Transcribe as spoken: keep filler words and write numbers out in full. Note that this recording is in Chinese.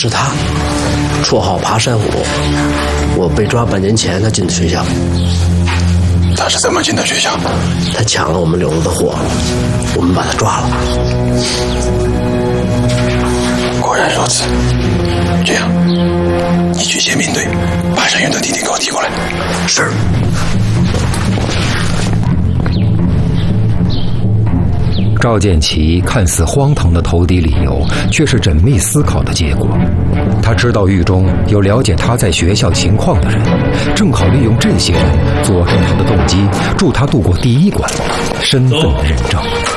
是他，绰号爬山虎。我被抓半年前，他进的学校。 他是怎么进的学校？ 他抢了我们柳子的货，我们把他抓了。 果然如此。这样，你去宪兵队，把山原的弟弟给我提过来。 是。 赵建奇看似荒唐的投敌理由，却是缜密思考的结果。他知道狱中有了解他在学校情况的人，正好利用这些人佐证他的动机，助他度过第一关，身份的认证。